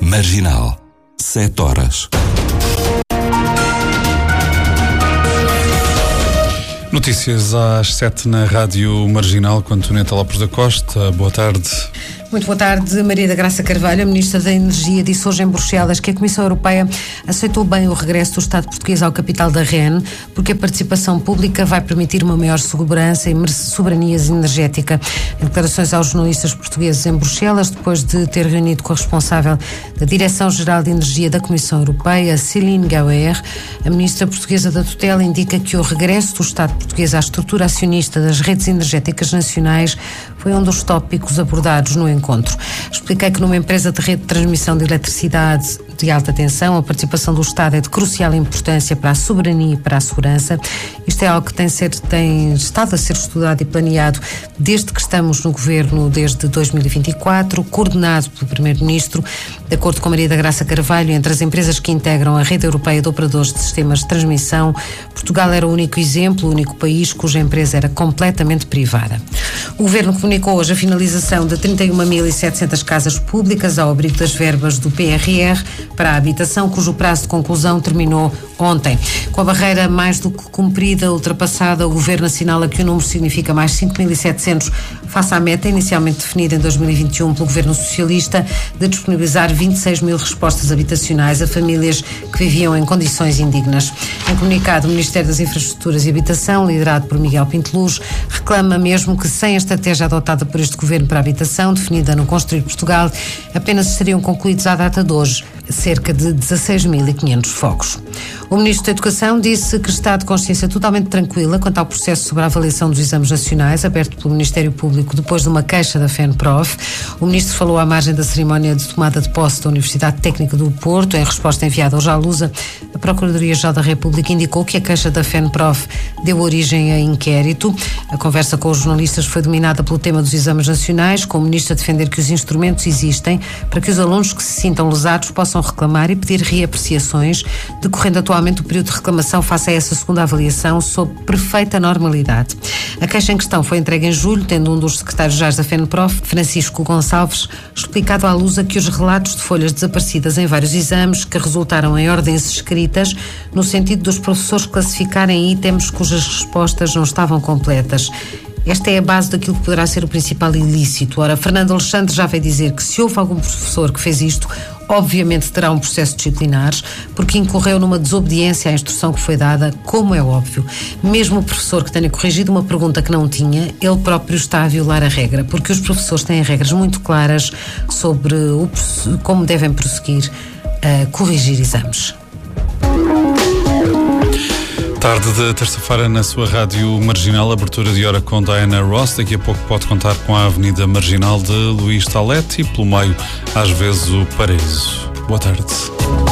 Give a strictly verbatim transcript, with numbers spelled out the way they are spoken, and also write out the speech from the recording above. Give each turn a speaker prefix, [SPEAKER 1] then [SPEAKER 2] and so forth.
[SPEAKER 1] Marginal, sete horas.
[SPEAKER 2] Notícias às sete na Rádio Marginal, com Antoneta Lopes da Costa. Boa tarde.
[SPEAKER 3] Muito boa tarde. Maria da Graça Carvalho, a Ministra da Energia, disse hoje em Bruxelas que a Comissão Europeia aceitou bem o regresso do Estado português ao capital da R E N, porque a participação pública vai permitir uma maior segurança e soberania energética. Em declarações aos jornalistas portugueses em Bruxelas, depois de ter reunido com a responsável da Direção-Geral de Energia da Comissão Europeia, Céline Gauer, a Ministra portuguesa da tutela indica que o regresso do Estado português à estrutura acionista das redes energéticas nacionais foi um dos tópicos abordados no encontro. Expliquei que numa empresa de rede de transmissão de eletricidade de alta tensão, a participação do Estado é de crucial importância para a soberania e para a segurança. Isto é algo que tem, ser, tem estado a ser estudado e planeado desde que estamos no Governo, desde dois mil e vinte e quatro, coordenado pelo Primeiro-Ministro. De acordo com Maria da Graça Carvalho, entre as empresas que integram a rede europeia de operadores de sistemas de transmissão, Portugal era o único exemplo, o único país cuja empresa era completamente privada. O Governo comunicou hoje a finalização de trinta e uma mil e setecentas casas públicas ao abrigo das verbas do P R R para a habitação, cujo prazo de conclusão terminou ontem. Com a barreira mais do que cumprida, ultrapassada, o Governo assinala que o número significa mais cinco mil e setecentos face à meta inicialmente definida em dois mil e vinte e um pelo Governo Socialista de disponibilizar vinte e seis mil respostas habitacionais a famílias que viviam em condições indignas. Em comunicado, o Ministério das Infraestruturas e Habitação, liderado por Miguel Pinteluz, reclama mesmo que sem a estratégia adotada por este Governo para a habitação, definida no Construir Portugal, apenas estariam concluídos à data de hoje cerca de dezasseis mil e quinhentos fogos. O Ministro da Educação disse que está de consciência totalmente tranquila quanto ao processo sobre a avaliação dos exames nacionais, aberto pelo Ministério Público depois de uma queixa da FENPROF. O Ministro falou à margem da cerimónia de tomada de posse da Universidade Técnica do Porto. Em resposta enviada hoje à Lusa, a Procuradoria-Geral da República indicou que a queixa da FENPROF deu origem a inquérito. A conversa com os jornalistas foi dominada pelo tema dos exames nacionais, com o Ministro a defender que os instrumentos existem para que os alunos que se sintam lesados possam reclamar e pedir reapreciações, decorrendo atualmente o período de reclamação face a essa segunda avaliação sob perfeita normalidade. A queixa em questão foi entregue em julho, tendo um dos secretários-gerais da FENPROF, Francisco Gonçalves, explicado à Lusa que os relatos de folhas desaparecidas em vários exames que resultaram em ordens escritas, no sentido dos professores classificarem itens cujas respostas não estavam completas. Esta é a base daquilo que poderá ser o principal ilícito. Ora, Fernando Alexandre já veio dizer que se houve algum professor que fez isto, obviamente terá um processo disciplinar, porque incorreu numa desobediência à instrução que foi dada, como é óbvio. Mesmo o professor que tenha corrigido uma pergunta que não tinha, ele próprio está a violar a regra, porque os professores têm regras muito claras sobre o, como devem prosseguir a corrigir exames.
[SPEAKER 2] Tarde de terça-feira na sua Rádio Marginal, abertura de hora com Diana Ross. Daqui a pouco pode contar com a Avenida Marginal de Luís Talete e pelo meio, às vezes, o Paraíso. Boa tarde.